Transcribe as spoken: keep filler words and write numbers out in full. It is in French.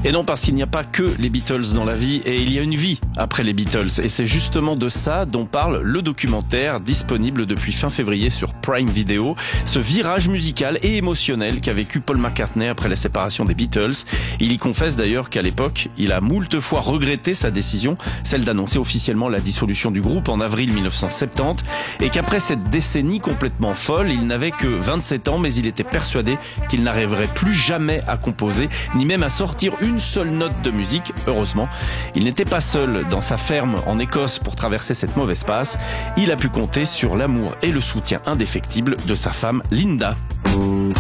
Et non, parce qu'il n'y a pas que les Beatles dans la vie, et il y a une vie après les Beatles. Et c'est justement de ça dont parle le documentaire disponible depuis fin février sur Prime Video. Ce virage musical et émotionnel qu'a vécu Paul McCartney après la séparation des Beatles. Il y confesse d'ailleurs qu'à l'époque, il a moult fois regretté sa décision, celle d'annoncer officiellement la dissolution du groupe en avril mille neuf cent soixante-dix, et qu'après cette décennie complètement folle, il n'avait que vingt-sept ans, mais il était persuadé qu'il n'arriverait plus jamais à composer, ni même à sortir une seule note de musique. Heureusement, il n'était pas seul dans sa ferme en Écosse pour traverser cette mauvaise passe. Il a pu compter sur l'amour et le soutien indéfectible de sa femme Linda.